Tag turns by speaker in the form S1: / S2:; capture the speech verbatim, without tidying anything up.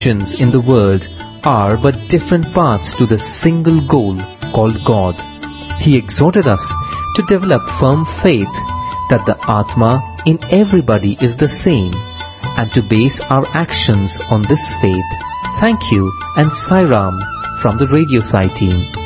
S1: religions in the world are but different paths to the single goal called God. He exhorted us to develop firm faith that the Atma in everybody is the same and to base our actions on this faith. Thank you and Sai Ram from the Radio Sai team.